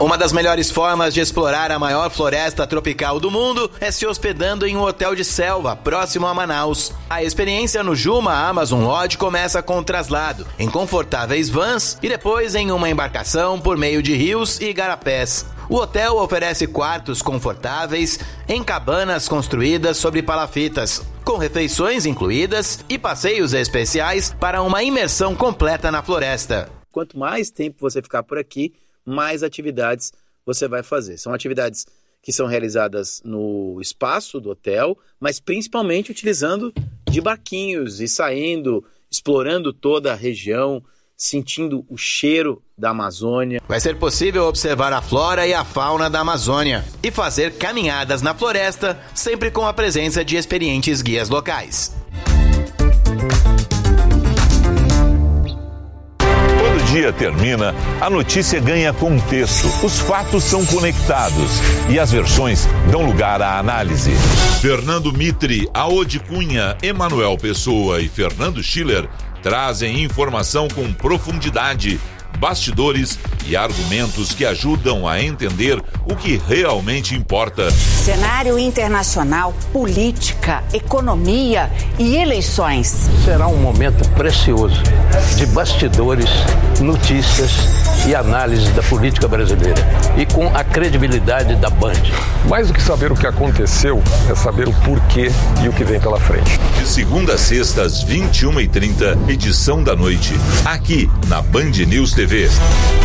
Uma das melhores formas de explorar a maior floresta tropical do mundo é se hospedando em um hotel de selva próximo a Manaus. A experiência no Juma Amazon Lodge começa com o traslado em confortáveis vans e depois em uma embarcação por meio de rios e igarapés. O hotel oferece quartos confortáveis em cabanas construídas sobre palafitas, com refeições incluídas e passeios especiais para uma imersão completa na floresta. Quanto mais tempo você ficar por aqui, mais atividades você vai fazer. São atividades que são realizadas no espaço do hotel, mas principalmente utilizando de barquinhos e saindo, explorando toda a região, sentindo o cheiro da Amazônia. Vai ser possível observar a flora e a fauna da Amazônia e fazer caminhadas na floresta, sempre com a presença de experientes guias locais. O dia termina, a notícia ganha contexto, os fatos são conectados e as versões dão lugar à análise. Fernando Mitre, Aode Cunha, Emanuel Pessoa e Fernando Schiller trazem informação com profundidade, bastidores e argumentos que ajudam a entender o que realmente importa. Cenário internacional, política, economia e eleições. Será um momento precioso de bastidores, notícias e análise da política brasileira e com a credibilidade da Band. Mais do que saber o que aconteceu, é saber o porquê e o que vem pela frente. De segunda a sexta às 21h30, edição da noite, aqui na Band News TV.